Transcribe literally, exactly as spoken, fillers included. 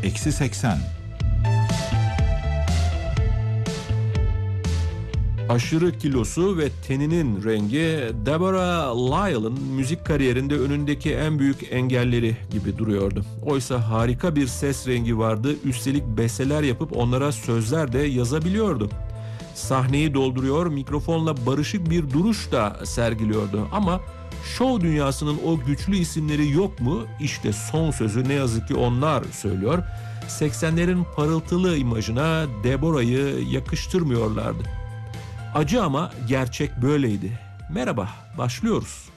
Eksi seksen. Aşırı kilosu ve teninin rengi Deborah Lyle'ın müzik kariyerinde önündeki en büyük engelleri gibi duruyordu. Oysa harika bir ses rengi vardı, üstelik besteler yapıp onlara sözler de yazabiliyordu. Sahneyi dolduruyor, mikrofonla barışık bir duruş da sergiliyordu. Ama şov dünyasının o güçlü isimleri yok mu? İşte son sözü ne yazık ki onlar söylüyor. seksenlerin parıltılı imajına Deborah'yı yakıştırmıyorlardı. Acı ama gerçek böyleydi. Merhaba, başlıyoruz.